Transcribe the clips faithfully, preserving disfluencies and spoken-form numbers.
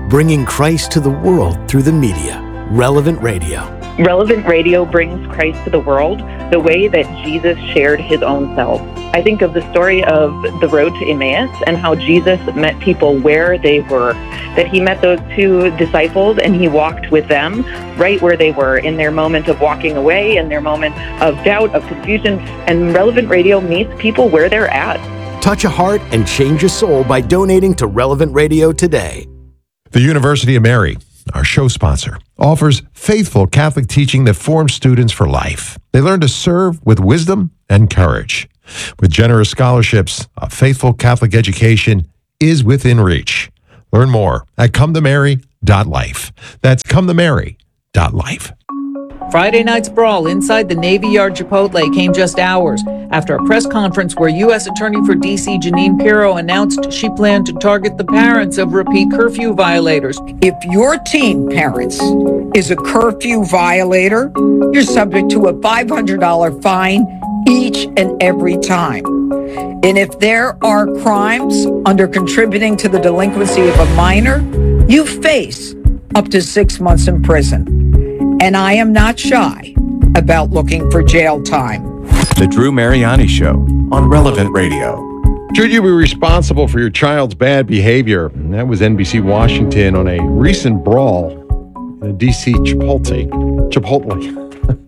bringing Christ to the world through the media. Relevant Radio. Relevant Radio brings Christ to the world the way that Jesus shared his own self. I think of the story of the road to Emmaus and how Jesus met people where they were, that he met those two disciples and he walked with them right where they were in their moment of walking away, in their moment of doubt, of confusion. And Relevant Radio meets people where they're at. Touch a heart and change a soul by donating to Relevant Radio today. The University of Mary, our show sponsor, offers faithful Catholic teaching that forms students for life. They learn to serve with wisdom and courage. With generous scholarships, a faithful Catholic education is within reach. Learn more at come to mary dot life. That's come to mary dot life. Friday night's brawl inside the Navy Yard Chipotle came just hours after a press conference where U S Attorney for D C Jeanine Pirro announced she planned to target the parents of repeat curfew violators. If your teen, parents, is a curfew violator, you're subject to a five hundred dollars fine each and every time. And if there are crimes under contributing to the delinquency of a minor, you face up to six months in prison. And I am not shy about looking for jail time. The Drew Mariani Show on Relevant Radio. Should you be responsible for your child's bad behavior? And that was N B C Washington on a recent brawl in a D C Chipotle. Chipotle.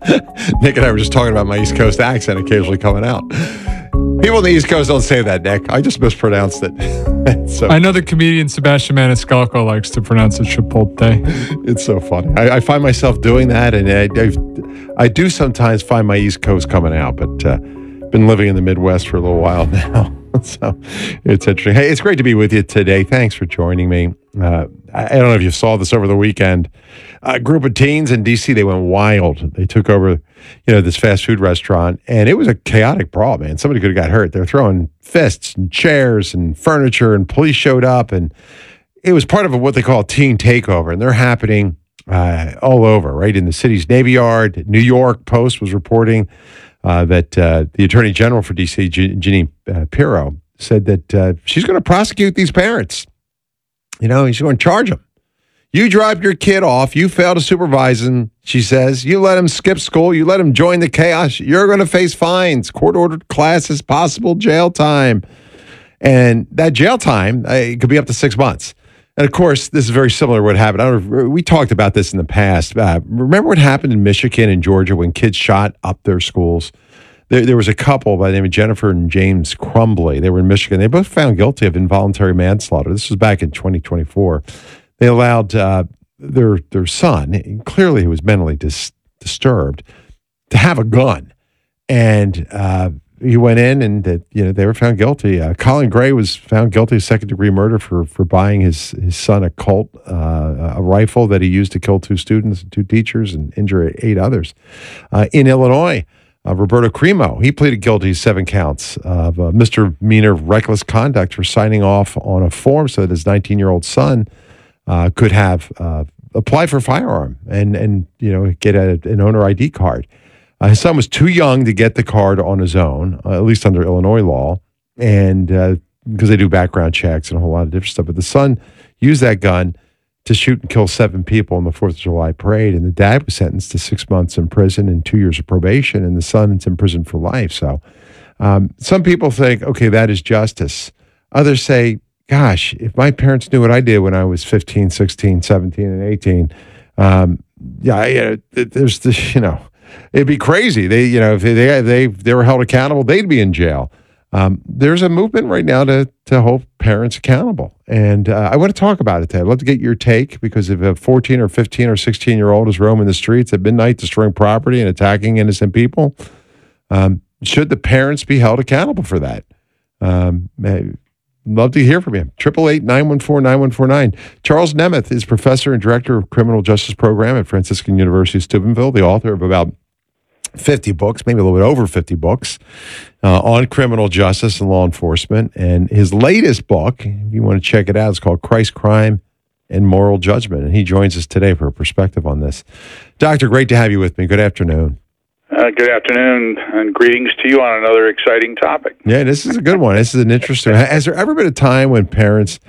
Nick and I were just talking about my East Coast accent occasionally coming out. People on the East Coast don't say that, Nick. I just mispronounced it. so, I know the comedian Sebastian Maniscalco likes to pronounce it Chipotle. It's so funny. I, I find myself doing that, and I, I, I do sometimes find my East Coast coming out, but uh, been living in the Midwest for a little while now. So it's interesting. Hey, it's great to be with you today. Thanks for joining me. Uh, I, I don't know if you saw this over the weekend. A group of teens in D C, they went wild. They took over, you know, this fast food restaurant, and it was a chaotic brawl, man. Somebody could have got hurt. They're throwing fists and chairs and furniture, and police showed up, and it was part of a, what they call a teen takeover, and they're happening uh, all over, right? In the city's Navy Yard. New York Post was reporting uh, that uh, the Attorney General for D C, Je- Jeanine uh, Pirro, said that uh, she's going to prosecute these parents. You know, she's going to charge them. You dropped your kid off. You failed to supervise him, she says. You let him skip school. You let him join the chaos. You're going to face fines, court-ordered classes, possible jail time. And that jail time, uh, it could be up to six months. And, of course, this is very similar to what happened. I don't know, we talked about this in the past. Uh, remember what happened in Michigan and Georgia when kids shot up their schools? There, there was a couple by the name of Jennifer and James Crumbly. They were in Michigan. They both found guilty of involuntary manslaughter. This was back in twenty twenty-four. They allowed uh, their their son, clearly he was mentally dis- disturbed, to have a gun, and uh, he went in, and uh, you know they were found guilty. Uh, Colin Gray was found guilty of second degree murder for for buying his his son a Colt, uh, a rifle that he used to kill two students and two teachers and injure eight others. Uh, in Illinois, uh, Roberto Crimo, he pleaded guilty to seven counts of uh, misdemeanor reckless conduct for signing off on a form so that his nineteen-year-old son Uh, could have uh, apply for a firearm and and you know get a, an owner I D card. Uh, his son was too young to get the card on his own, uh, at least under Illinois law, and uh, because they do background checks and a whole lot of different stuff. But the son used that gun to shoot and kill seven people in the Fourth of July parade, and the dad was sentenced to six months in prison and two years of probation, and the son is in prison for life. So um, some people think, okay, that is justice. Others say, gosh, if my parents knew what I did when I was fifteen, sixteen, seventeen, and eighteen, um, yeah, yeah, there's this, you know, it'd be crazy. They, you know, if they they they were held accountable, they'd be in jail. Um, there's a movement right now to to hold parents accountable, and uh, I want to talk about it today. I'd love to get your take, because if a fourteen or fifteen or sixteen year old is roaming the streets at midnight, destroying property and attacking innocent people, um, should the parents be held accountable for that? Um, Love to hear from you. eight eight eight, nine one four, nine one four nine. Charles Nemeth is professor and director of criminal justice program at Franciscan University of Steubenville, the author of about fifty books, maybe a little bit over fifty books, uh, on criminal justice and law enforcement. And his latest book, if you want to check it out, is called Christ, Crime, and Moral Judgment. And he joins us today for a perspective on this. Doctor, great to have you with me. Good afternoon. Uh, good afternoon, and greetings to you on another exciting topic. Yeah, this is a good one. This is an interesting. Has there ever been a time when parents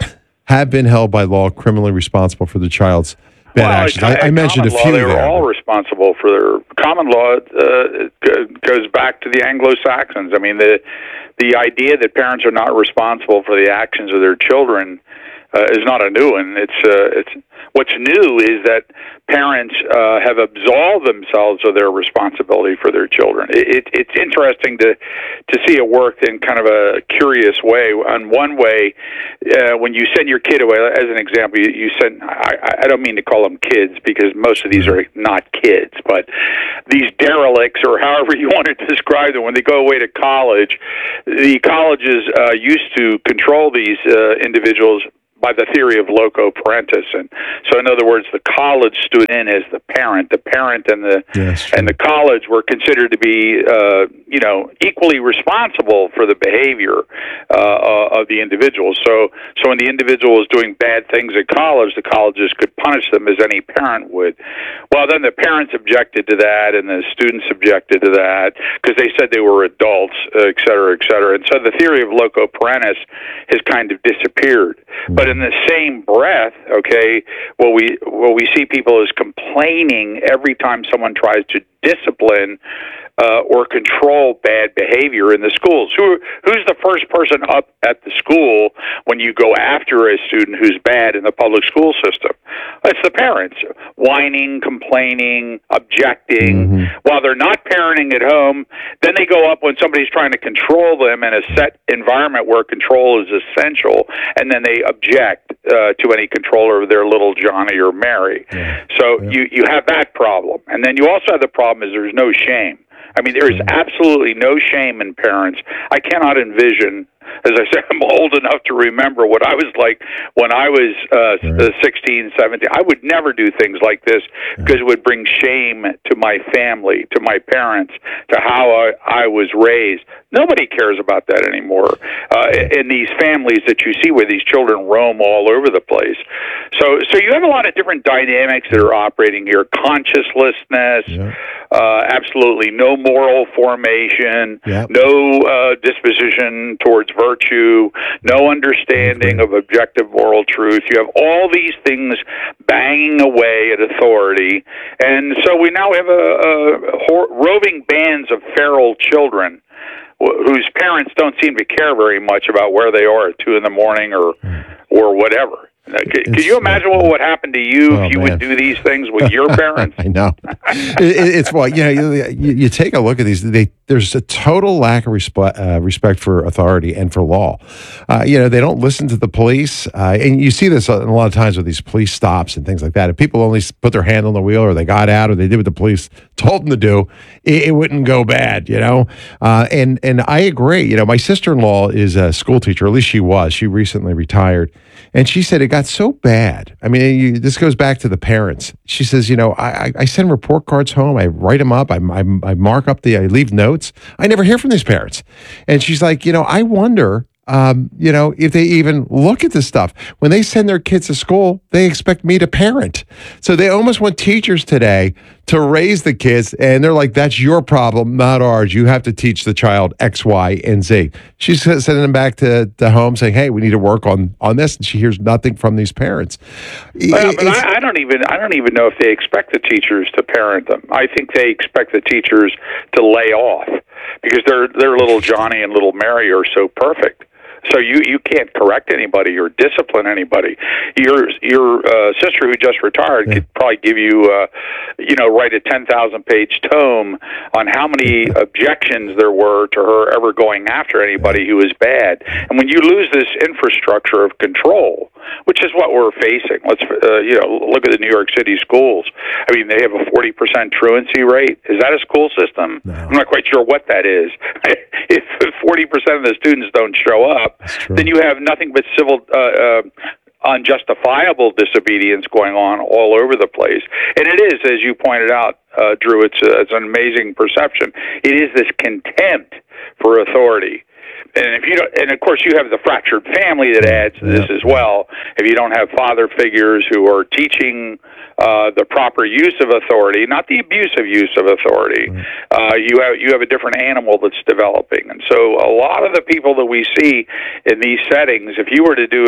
have been held by law criminally responsible for the child's bad well, actions. I, I mentioned a law, few they were there. all responsible for their common law. Uh, it goes back to the Anglo-Saxons. I mean, the the idea that parents are not responsible for the actions of their children uh, is not a new one. It's uh, it's what's new is that parents uh, have absolved themselves of their responsibility for their children. It, it, it's interesting to to see it work in kind of a curious way. On one way, uh, when you send your kid away, as an example, you, you send. I, I don't mean to call them kids because most of these are not kids, but these derelicts, or however you want to describe them, when they go away to college, the colleges uh, used to control these uh, individuals by the theory of loco parentis. And so, in other words, the college stood in as the parent. The parent and the Yes, and the college were considered to be, uh, you know, equally responsible for the behavior uh, of the individual. So, so when the individual was doing bad things at college, the colleges could punish them as any parent would. Well, then the parents objected to that, and the students objected to that because they said they were adults, et cetera, et cetera. And so the theory of loco parentis has kind of disappeared. Mm-hmm. But in the same breath, okay, what we what we see people is complaining every time someone tries to discipline uh, or control bad behavior in the schools. Who who's the first person up at the school when you go after a student who's bad in the public school system? It's the parents, whining, complaining, objecting. Mm-hmm. While they're not parenting at home, then they go up when somebody's trying to control them in a set environment where control is essential, and then they object uh, to any control of their little Johnny or Mary. Yeah. So yeah. you you have that problem, and then you also have the problem is there's no shame. I mean, there is absolutely no shame in parents. I cannot envision, as I said, I'm old enough to remember what I was like when I was uh, right. sixteen, seventeen. I would never do things like this because it would bring shame to my family, to my parents, to how I, I was raised. Nobody cares about that anymore uh, in these families that you see where these children roam all over the place. So, so you have a lot of different dynamics that are operating here. Consciencelessness, yeah. uh, absolutely no moral formation, yep. no uh, disposition towards virtue, no understanding of objective moral truth. You have all these things banging away at authority, and so we now have a, a hor- roving bands of feral children whose parents don't seem to care very much about where they are at two in the morning or or whatever. Could, could you imagine what would happen to you oh, if you man. would do these things with your parents? I know. it, it's well, you know, you, you, you take a look at these. They, there's a total lack of respect, uh, respect for authority and for law. Uh, you know, they don't listen to the police, uh, and you see this a lot of times with these police stops and things like that. If people only put their hand on the wheel, or they got out, or they did what the police told them to do, it, it wouldn't go bad. You know, uh, and and I agree. You know, my sister-in-law is a school teacher. At least she was. She recently retired. And she said it got so bad. I mean, you, this goes back to the parents. She says, you know, I, I send report cards home. I write them up. I, I, I mark up the, I leave notes. I never hear from these parents. And she's like, you know, I wonder, um, you know, if they even look at this stuff. When they send their kids to school, they expect me to parent. So they almost want teachers today to raise the kids. And they're like, that's your problem, not ours. You have to teach the child X, Y, and Z. She's sending them back to, to home saying, hey, we need to work on, on this. And she hears nothing from these parents. Well, but I, I don't even I don't even know if they expect the teachers to parent them. I think they expect the teachers to lay off because their their little Johnny and little Mary are so perfect. So you, you can't correct anybody or discipline anybody. Your your uh, sister who just retired yeah. could probably give you, uh, you know, write a ten thousand page tome on how many objections there were to her ever going after anybody who was bad. And when you lose this infrastructure of control, which is what we're facing, let's uh, you know look at the New York City schools. I mean, they have a forty percent truancy rate. Is that a school system? No. I'm not quite sure what that is. If forty percent of the students don't show up, then you have nothing but civil uh, uh, unjustifiable disobedience going on all over the place. And it is, as you pointed out, uh, Drew, it's, uh, it's an amazing perception. It is this contempt for authority. And if you don't, and of course you have the fractured family that adds to this as well. If you don't have father figures who are teaching uh, the proper use of authority, not the abusive use of authority, uh, you have you have a different animal that's developing. And so a lot of the people that we see in these settings, if you were to do a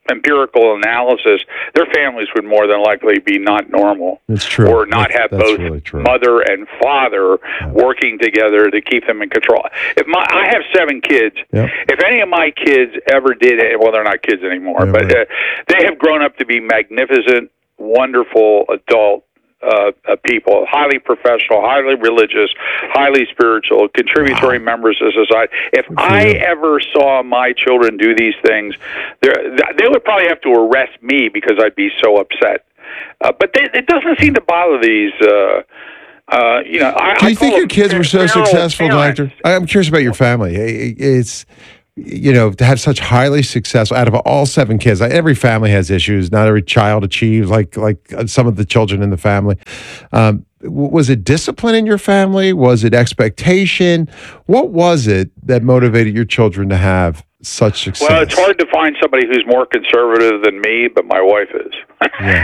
empirical analysis, their families would more than likely be not normal. It's true. Or not that's, have that's both really true. mother and father yeah. working together to keep them in control. If my, I have seven kids. Yep. If any of my kids ever did it, well, they're not kids anymore, yeah, but right. uh, they have grown up to be magnificent, wonderful adult Uh, uh, people, highly professional, highly religious, highly spiritual, contributory wow. members of society. If I you. ever saw my children do these things, they would probably have to arrest me because I'd be so upset. Uh, but they, it doesn't seem to bother these. Uh, uh, you know, I, do you I think your kids were so successful, parents. Doctor? I'm curious about your family. It's you know, to have such highly successful, out of all seven kids, every family has issues. Not every child achieves like like some of the children in the family. Um, was it discipline in your family? Was it expectation? What was it that motivated your children to have such success? Well, it's hard to find somebody who's more conservative than me, but my wife is. Yeah.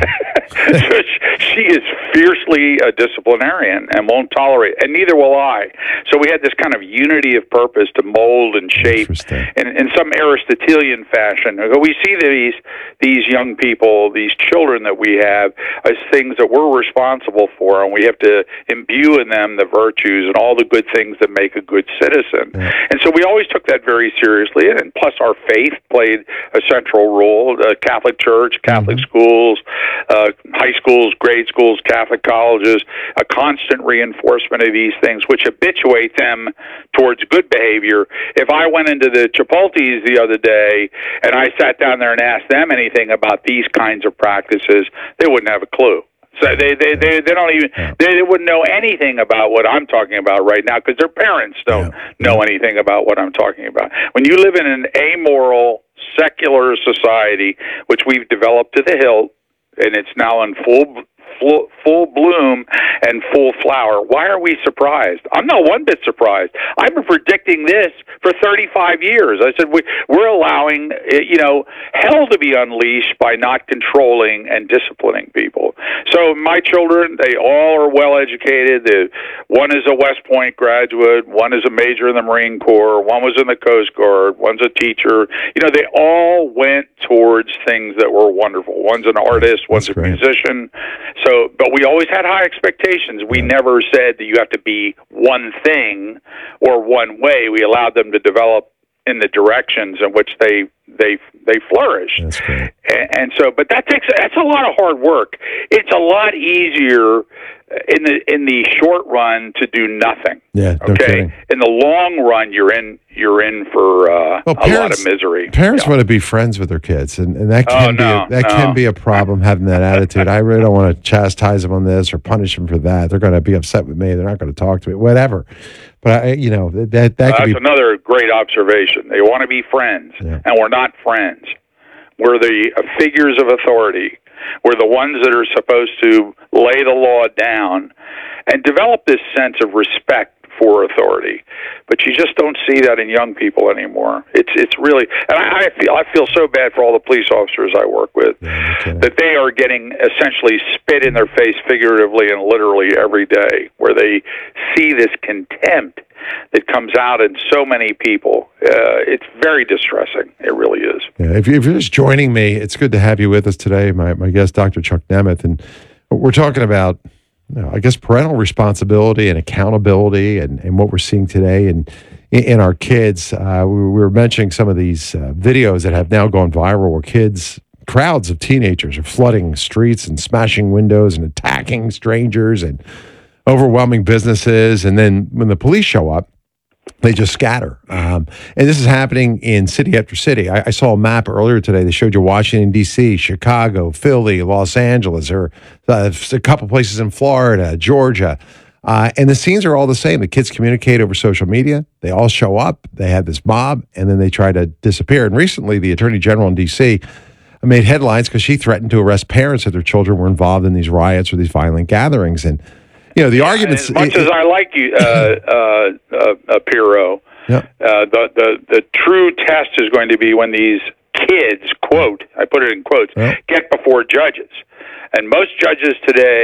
She is fiercely a disciplinarian and won't tolerate, and neither will I. So we had this kind of unity of purpose to mold and shape in, in some Aristotelian fashion. We see these these young people, these children that we have, as things that we're responsible for, and we have to imbue in them the virtues and all the good things that make a good citizen. Yeah. And so we always took that very seriously, and plus our faith played a central role. The Catholic Church, Catholic mm-hmm. schools, uh, high schools, grade schools, Catholic colleges, a constant reinforcement of these things, which habituate them towards good behavior. If I went into the Chipotle's the other day and I sat down there and asked them anything about these kinds of practices, they wouldn't have a clue. So they they, they, they don't even they wouldn't know anything about what I'm talking about right now because their parents don't yeah. know anything about what I'm talking about. When you live in an amoral, secular society, which we've developed to the hilt, and it's now in full full, full bloom and full flower, why are we surprised? I'm not one bit surprised. I've been predicting this for thirty-five years. I said we, we're allowing, you know, hell to be unleashed by not controlling and disciplining people. So my children, they all are well educated. The, one is a West Point graduate, one is a major in the Marine Corps, one was in the Coast Guard, one's a teacher. You know, they all went towards things that were wonderful. One's an artist, one's That's a great. musician. So, but we always had high expectations. We yeah. never said that you have to be one thing or one way. We allowed them to develop in the directions in which they they they flourish. That's great. And, and so, but that takes that's a lot of hard work. It's a lot easier in the in the short run to do nothing. Yeah. No okay. kidding. In the long run, you're in you're in for uh, well, parents, a lot of misery. Parents yeah. want to be friends with their kids, and, and that can oh, be no, a, that no. can be a problem. Having that attitude, I really don't want to chastise them on this or punish them for that. They're going to be upset with me. They're not going to talk to me. Whatever. But I, you know that that, that uh, could that's be another great observation. They want to be friends, yeah. and we're not friends. We're the uh, figures of authority. We're the ones that are supposed to lay the law down and develop this sense of respect for authority. But you just don't see that in young people anymore. It's it's really, and I, I feel I feel so bad for all the police officers I work with yeah, okay. that they are getting essentially spit in their face figuratively and literally every day, where they see this contempt that comes out in so many people. Uh, it's very distressing. It really is. Yeah, if, you, if you're just joining me, it's good to have you with us today. My my guest, Doctor Chuck Nemeth, and we're talking about, you know, I guess, parental responsibility and accountability, and, and what we're seeing today in in our kids. Uh, we, we were mentioning some of these uh, videos that have now gone viral, where kids, crowds of teenagers, are flooding streets and smashing windows and attacking strangers and overwhelming businesses, and then when the police show up, they just scatter. Um, and this is happening in city after city. I, I saw a map earlier today that showed you Washington, D C, Chicago, Philly, Los Angeles, or uh, a couple places in Florida, Georgia. Uh, and the scenes are all the same. The kids communicate over social media. They all show up. They have this mob, and then they try to disappear. And recently, the Attorney General in D C made headlines because she threatened to arrest parents if their children were involved in these riots or these violent gatherings. And you know, the yeah, arguments. As much it, as I like you, uh, uh, uh, Pirro, yeah. uh, the, the the true test is going to be when these kids, quote, I put it in quotes, yeah. get before judges. And most judges today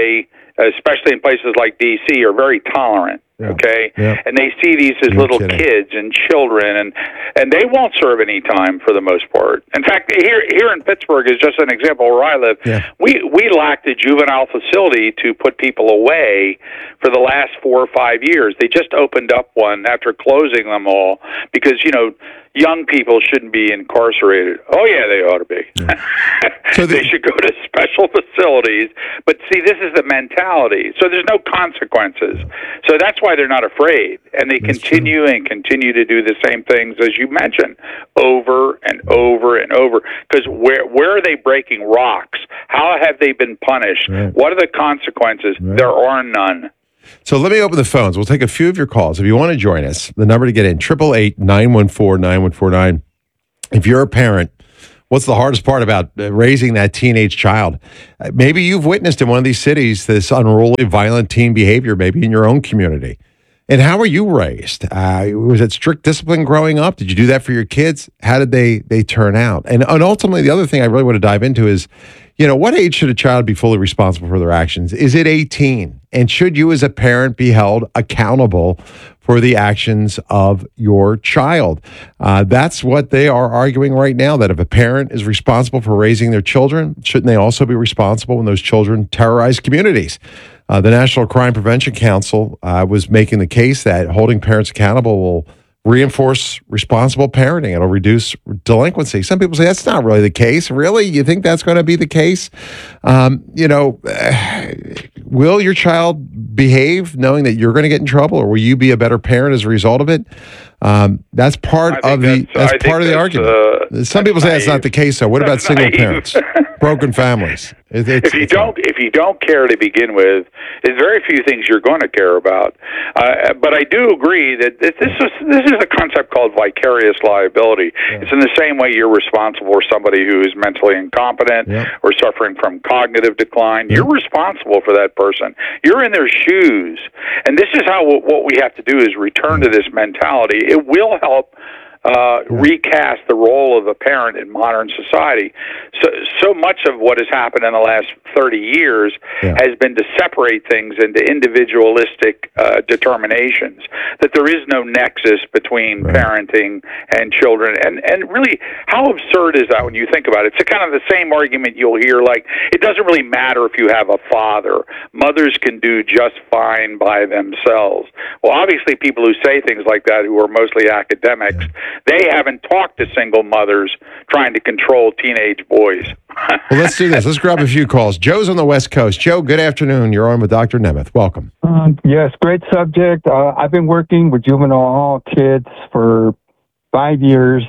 especially in places like D C, are very tolerant. Yeah. Okay, Yeah. and they see these as You're little kidding. kids and children, and and they won't serve any time for the most part. In fact, here here in Pittsburgh is just an example where I live. Yeah. We we lacked a juvenile facility to put people away for the last four or five years. They just opened up one after closing them all because you know young people shouldn't be incarcerated. Oh yeah, they ought to be. Yeah. So the- they should go to special facilities. But see, this is the mentality. So there's no consequences. So that's why they're not afraid, and they That's continue and continue to do the same things as you mentioned, over and over and over. Because where where are they breaking rocks? How have they been punished? Right. What are the consequences? Right. There are none. So let me open the phones. We'll take a few of your calls. If you want to join us, the number to get in, eight eight eight, nine one four, nine one four nine. If you're a parent, what's the hardest part about uh, raising that teenage child? Uh, maybe you've witnessed in one of these cities this unruly, violent teen behavior, maybe in your own community. And how were you raised? Uh, was it strict discipline growing up? Did you do that for your kids? How did they they turn out? And, and ultimately, the other thing I really want to dive into is, you know, what age should a child be fully responsible for their actions? Is it eighteen? And should you as a parent be held accountable for the actions of your child? Uh, that's what they are arguing right now, that if a parent is responsible for raising their children, shouldn't they also be responsible when those children terrorize communities? Uh, the National Crime Prevention Council uh, was making the case that holding parents accountable will reinforce responsible parenting. It'll reduce delinquency. Some people say that's not really the case. Really? You think that's going to be the case? Um, you know, uh, will your child behave knowing that you're going to get in trouble, or will you be a better parent as a result of it? Um, that's part I of think the that's- that's I part of think the that's, argument. uh, Some people say that's not naive. the case. So what about That's single naive. parents, broken families? It, it's, If you it's don't, if you don't care to begin with, there's very few things you're going to care about. Uh, but I do agree that this is this is a concept called vicarious liability. Yeah. It's in the same way you're responsible for somebody who is mentally incompetent Yeah. or suffering from cognitive decline. Yeah. You're responsible for that person. You're in their shoes, and this is how what we have to do is return to this mentality. It will help uh, recast the role of a parent in modern society. So, so much of what has happened in the last thirty years Yeah. has been to separate things into individualistic uh, determinations, that there is no nexus between Right. parenting and children. And, and really, how absurd is that when you think about it? It's kind of the same argument you'll hear, like, it doesn't really matter if you have a father. Mothers can do just fine by themselves. Well, obviously, people who say things like that, who are mostly academics, they haven't talked to single mothers trying to control teenage boys. Well, let's do this. Let's grab a few calls. Joe's on the West Coast. Joe, good afternoon. You're on with Doctor Nemeth. Welcome. Um, yes, great subject. Uh, I've been working with juvenile hall kids for five years,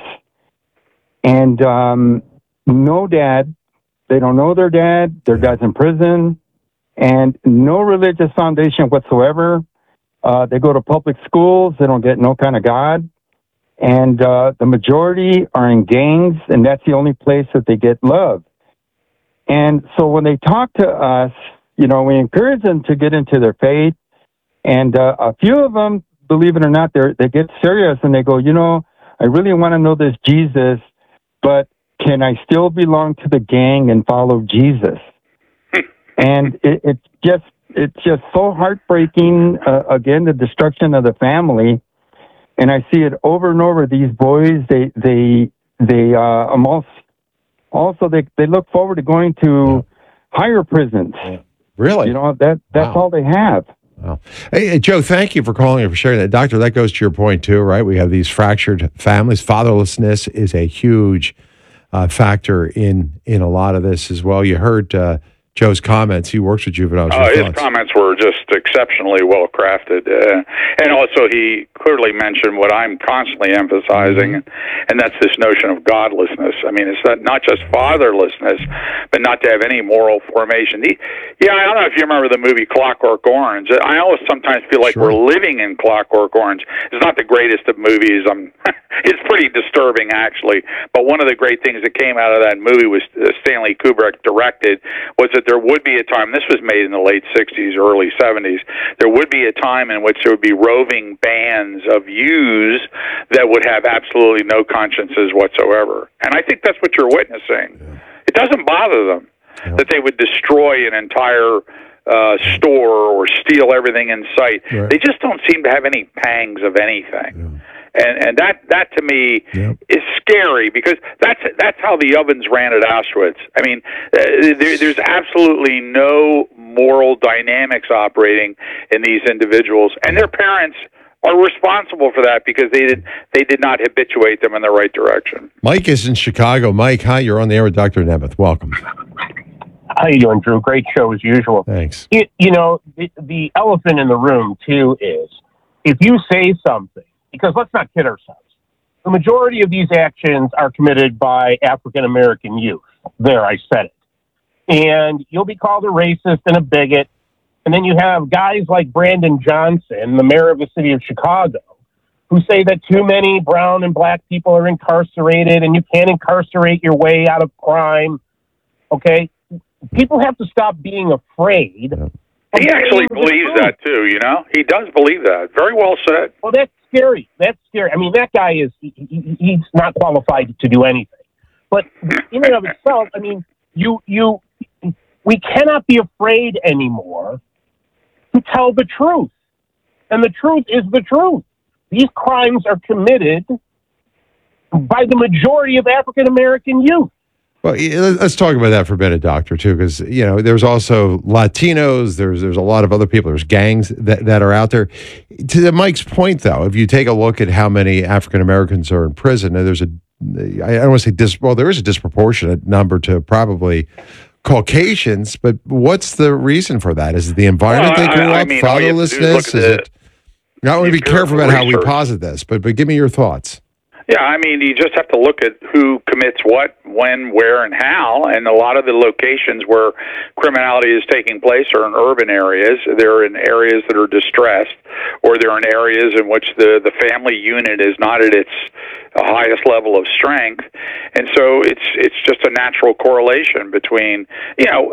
and um, no dad. They don't know their dad. Their dad's in prison, and no religious foundation whatsoever. Uh, they go to public schools. They don't get no kind of God. And uh, the majority are in gangs, and that's the only place that they get love. And so when they talk to us, you know, we encourage them to get into their faith. And uh, a few of them, believe it or not, they they get serious and they go, you know, I really want to know this Jesus, but can I still belong to the gang and follow Jesus? And it, it's just it's just so heartbreaking. Uh, again, the destruction of the family. And I see it over and over. These boys, they they they uh, almost also they, they look forward to going to higher prisons. Really? You know, that that's Wow. all they have. Wow. Hey, hey, Joe, thank you for calling and for sharing that. Doctor, that goes to your point too, right? We have these fractured families. Fatherlessness is a huge uh, factor in in a lot of this as well. You heard uh, Joe's comments. He works with juveniles. Uh, Your his thoughts? comments were just exceptionally well crafted, uh, and also he clearly mentioned what I'm constantly emphasizing, Mm-hmm. and that's this notion of godlessness. I mean, it's not, not just fatherlessness, but not to have any moral formation. The, yeah, I don't know if you remember the movie Clockwork Orange. I always sometimes feel like Sure. we're living in Clockwork Orange. It's not the greatest of movies. Um, it's pretty disturbing, actually. But one of the great things that came out of that movie was uh, Stanley Kubrick directed was that there would be a time. This was made in the late sixties, early seventies. There would be a time in which there would be roving bands of youths that would have absolutely no consciences whatsoever. And I think that's what you're witnessing. Yeah. It doesn't bother them Yeah. that they would destroy an entire uh, store or steal everything in sight. Right. They just don't seem to have any pangs of anything. Yeah. And and that that to me Yep. is scary, because that's that's how the ovens ran at Auschwitz. I mean, uh, there, there's absolutely no moral dynamics operating in these individuals, and their parents are responsible for that because they did they did not habituate them in the right direction. Mike is in Chicago. Mike, hi, you're on the air with Doctor Nemeth. Welcome. How you doing, Drew? Great show as usual. Thanks. You, you know, the, the elephant in the room, too, is if you say something, because let's not kid ourselves, the majority of these actions are committed by African-American youth. There, I said it. And you'll be called a racist and a bigot. And then you have guys like Brandon Johnson, the mayor of the city of Chicago, who say that too many brown and black people are incarcerated and you can't incarcerate your way out of crime. Okay? People have to stop being afraid. He actually believes that, too, you know? He does believe that. Very well said. Well, that's scary. That's scary. I mean, that guy is, he, he, he's not qualified to do anything. But in and of itself, I mean, you, you, we cannot be afraid anymore to tell the truth. And the truth is the truth. These crimes are committed by the majority of African-American youth. Well, let's talk about that for a minute, Doctor, too, because, you know, there's also Latinos, there's there's a lot of other people, there's gangs that, that are out there. To Mike's point, though, if you take a look at how many African Americans are in prison, and there's a, I don't want to say, dis, well, there is a disproportionate number to probably Caucasians, but what's the reason for that? Is it the environment well, they grew I, I up, mean, fatherlessness? Is the, it? I want to be careful about how we posit this, but but give me your thoughts. Yeah, I mean, you just have to look at who commits what, when, where, and how. And a lot of the locations where criminality is taking place are in urban areas. They're in areas that are distressed, or they're in areas in which the, the family unit is not at its highest level of strength. And so it's it's just a natural correlation between, you know,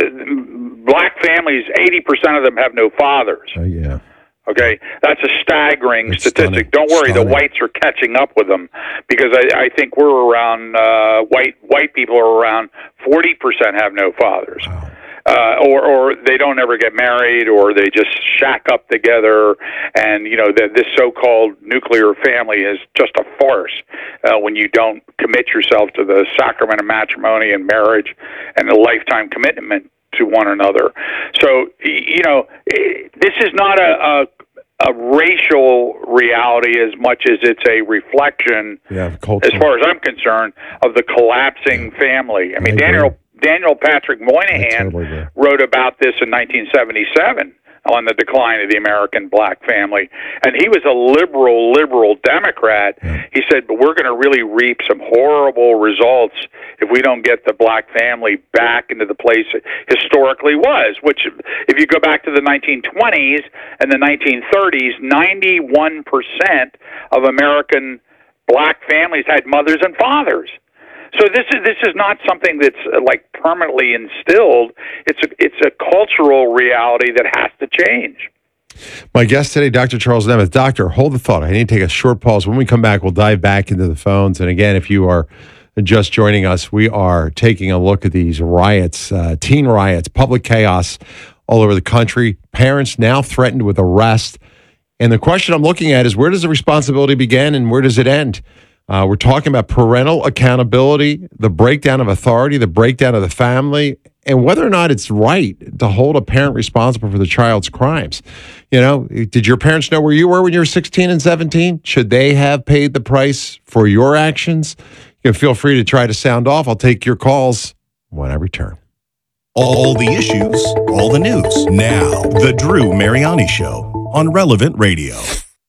uh, black families, eighty percent of them have no fathers. Oh, yeah. Okay, that's a staggering It's statistic. stunning. Don't worry, Stunning. the whites are catching up with them, because I, I think we're around uh, white white people are around forty percent have no fathers, Wow. uh, or or they don't ever get married, or they just shack up together, and you know that this so-called nuclear family is just a farce uh, when you don't commit yourself to the sacrament of matrimony and marriage and a lifetime commitment to one another. So, you know, this is not a, a, a racial reality as much as it's a reflection, Yeah, as cultural. far as I'm concerned, of the collapsing family. I mean, I agree. Daniel Daniel Patrick Moynihan I totally agree. wrote about this in nineteen seventy-seven on the decline of the American black family. And he was a liberal, liberal Democrat. Yeah. He said, but we're going to really reap some horrible results if we don't get the black family back into the place it historically was, which if you go back to the nineteen twenties and the nineteen thirties, ninety-one percent of American black families had mothers and fathers. So this is this is not something that's uh, like permanently instilled. It's a it's a cultural reality that has to change. My guest today, Doctor Charles Nemeth. Doctor, hold the thought. I need to take a short pause. When we come back, we'll dive back into the phones. And again, if you are just joining us, we are taking a look at these riots, uh, teen riots, public chaos all over the country. Parents now threatened with arrest. And the question I'm looking at is, where does the responsibility begin and where does it end? Uh, we're talking about parental accountability, the breakdown of authority, the breakdown of the family, and whether or not it's right to hold a parent responsible for the child's crimes. You know, did your parents know where you were when you were sixteen and seventeen? Should they have paid the price for your actions? You can feel free to try to sound off. I'll take your calls when I return. All the issues, all the news. Now, The Drew Mariani Show on Relevant Radio.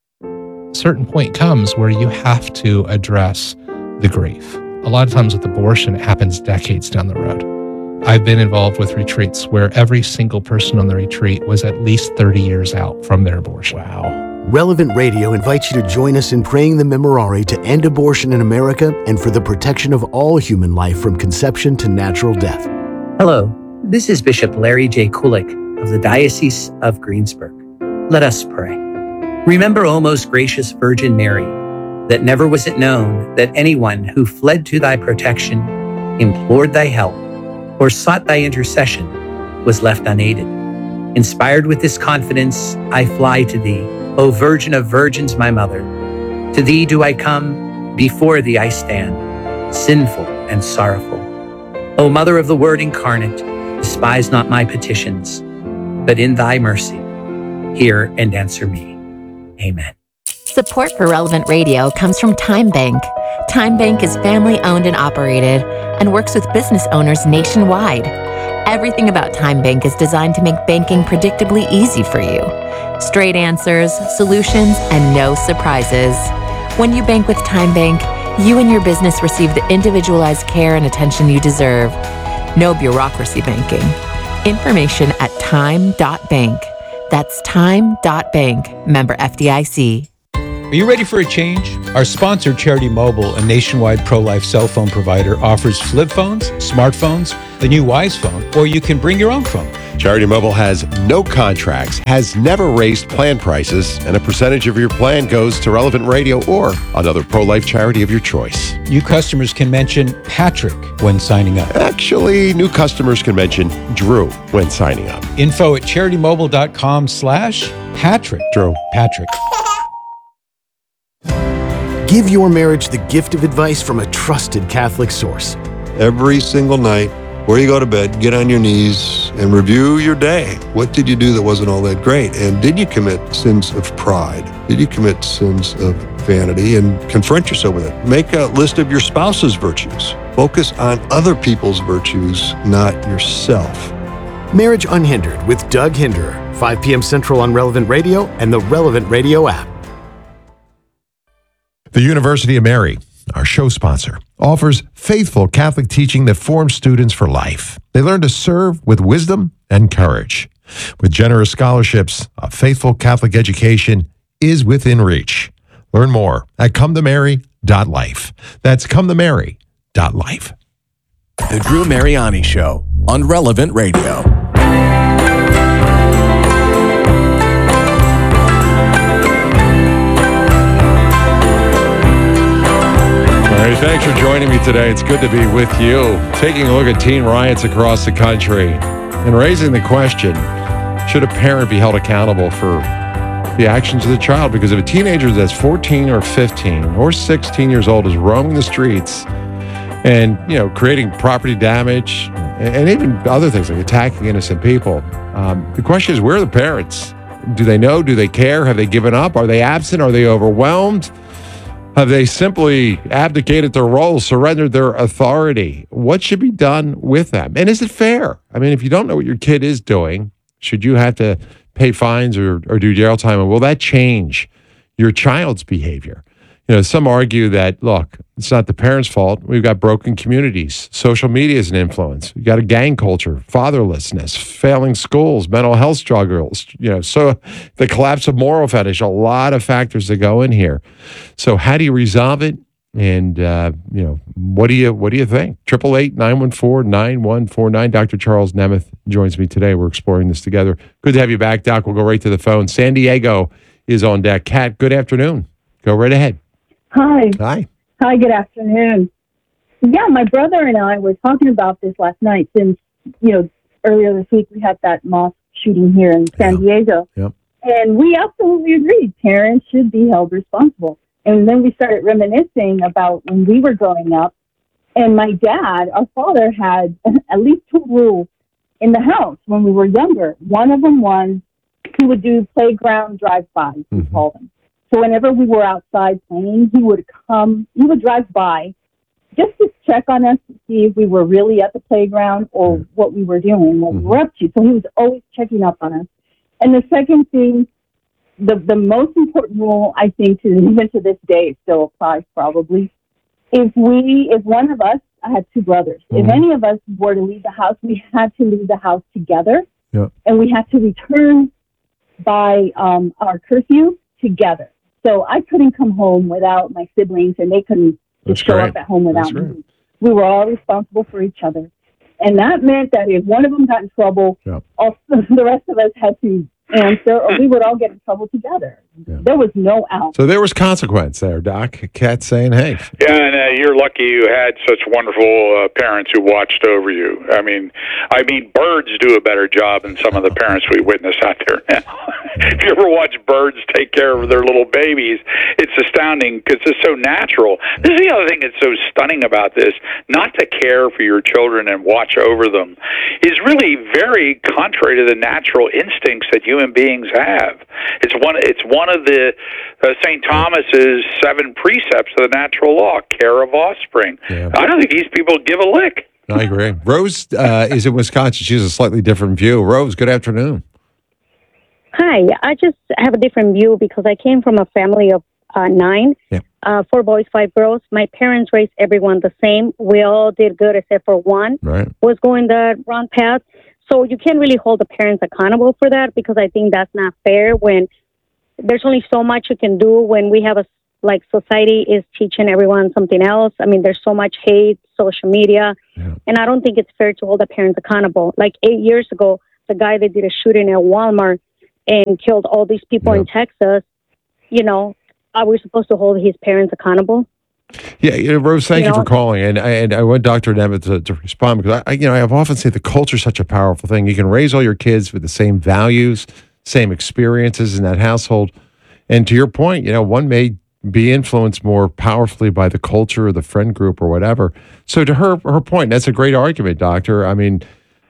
Certain point comes where you have to address the grief. A lot of times with abortion, it happens decades down the road. I've been involved with retreats where every single person on the retreat was at least thirty years out from their abortion. Wow. Relevant Radio invites you to join us in praying the Memorare to end abortion in America and for the protection of all human life from conception to natural death. Hello, this is Bishop Larry J. Kulik of the Diocese of Greensburg. Let us pray. Remember, O most gracious Virgin Mary, that never was it known that anyone who fled to thy protection, implored thy help, or sought thy intercession was left unaided. Inspired with this confidence, I fly to thee, O Virgin of Virgins, my mother. To thee do I come, before thee I stand, sinful and sorrowful. O Mother of the Word incarnate, despise not my petitions, but in thy mercy, hear and answer me. Amen. Support for Relevant Radio comes from Time Bank. Time Bank is family owned and operated and works with business owners nationwide. Everything about Time Bank is designed to make banking predictably easy for you. Straight answers, solutions, and no surprises. When you bank with Time Bank, you and your business receive the individualized care and attention you deserve. No bureaucracy banking. Information at time dot bank. That's time dot bank. Member F D I C. Are you ready for a change? Our sponsor, Charity Mobile, a nationwide pro-life cell phone provider, offers flip phones, smartphones, the new Wise phone, or you can bring your own phone. Charity Mobile has no contracts, has never raised plan prices, and a percentage of your plan goes to Relevant Radio or another pro-life charity of your choice. New customers can mention Patrick when signing up. Actually, new customers can mention Drew when signing up. Info at charitymobile.com slash Patrick. Drew. Patrick. Give your marriage the gift of advice from a trusted Catholic source. Every single night, before you go to bed, get on your knees and review your day. What did you do that wasn't all that great? And did you commit sins of pride? Did you commit sins of vanity? And confront yourself with it. Make a list of your spouse's virtues. Focus on other people's virtues, not yourself. Marriage Unhindered with Doug Hinderer, five p.m. Central on Relevant Radio and the Relevant Radio app. The University of Mary, our show sponsor, offers faithful Catholic teaching that forms students for life. They learn to serve with wisdom and courage. With generous scholarships, a faithful Catholic education is within reach. Learn more at come to mary dot life. That's come to mary dot life. The Drew Mariani Show on Relevant Radio. Hey, thanks for joining me today. It's good to be with you. Taking a look at teen riots across the country and raising the question, should a parent be held accountable for the actions of the child? Because if a teenager that's fourteen or fifteen or sixteen years old is roaming the streets and, you know, creating property damage and even other things like attacking innocent people, um, the question is, where are the parents? Do they know? Do they care? Have they given up? Are they absent? Are they overwhelmed? Have they simply abdicated their role, surrendered their authority? What should be done with them? And is it fair? I mean, if you don't know what your kid is doing, should you have to pay fines or, or do jail time? And will that change your child's behavior? You know, some argue that, look, it's not the parents' fault. We've got broken communities. Social media is an influence. We've got a gang culture, fatherlessness, failing schools, mental health struggles, you know, so the collapse of moral fetish, a lot of factors that go in here. So how do you resolve it? And, uh, you know, what do you what do you think? eight eight eight, nine one four, nine one four nine. Doctor Charles Nemeth joins me today. We're exploring this together. Good to have you back, Doc. We'll go right to the phone. San Diego is on deck. Kat, good afternoon. Go right ahead. Hi. Hi. Hi, good afternoon. Yeah, my brother and I were talking about this last night since, you know, earlier this week we had that mosque shooting here in San yeah. Diego. Yep. And we absolutely agreed parents should be held responsible. And then we started reminiscing about when we were growing up. And my dad, our father, had at least two rules in the house when we were younger. One of them was he would do playground drive-bys, we mm-hmm. call them. So whenever we were outside playing, he would come, he would drive by just to check on us to see if we were really at the playground or what we were doing, what mm-hmm. we were up to. So he was always checking up on us. And the second thing, the, the most important rule, I think, to, even to this day, it still applies probably, if we, if one of us, I had two brothers, mm-hmm. if any of us were to leave the house, we had to leave the house together. Yep. And we had to return by um, our curfew together. So I couldn't come home without my siblings, and they couldn't just show up at home without me. We were all responsible for each other. And that meant that if one of them got in trouble, yep. all, the rest of us had to And so we would all get in trouble together. Yeah. There was no out. So there was consequence there, Doc. Kat saying, hey. Yeah, and uh, you're lucky you had such wonderful uh, parents who watched over you. I mean, I mean, birds do a better job than some of the parents we witness out there now. If you ever watch birds take care of their little babies, it's astounding because it's so natural. This is the other thing that's so stunning about this. Not to care for your children and watch over them is really very contrary to the natural instincts that human beings have. It's one, it's one of the uh, Saint Thomas's seven precepts of the natural law, care of offspring. Yeah. I don't think these people give a lick. I agree. Rose uh, is in Wisconsin. She has a slightly different view. Rose, good afternoon. Hi. I just have a different view because I came from a family of uh, nine, yeah. uh, four boys, five girls. My parents raised everyone the same. We all did good except for one right. was going the wrong path. So you can't really hold the parents accountable for that because I think that's not fair when there's only so much you can do when we have a, like society is teaching everyone something else. I mean, there's so much hate, social media, yeah. and I don't think it's fair to hold the parents accountable. Like eight years ago, the guy that did a shooting at Walmart and killed all these people yeah. in Texas, you know, are we supposed to hold his parents accountable? Yeah, you know, Rose, thank you, you know? for calling, and and I want Doctor Nemeth to, to respond because I, you know, I've often said the culture is such a powerful thing. You can raise all your kids with the same values, same experiences in that household, and to your point, you know, one may be influenced more powerfully by the culture or the friend group or whatever. So to her her point, that's a great argument, Doctor. I mean,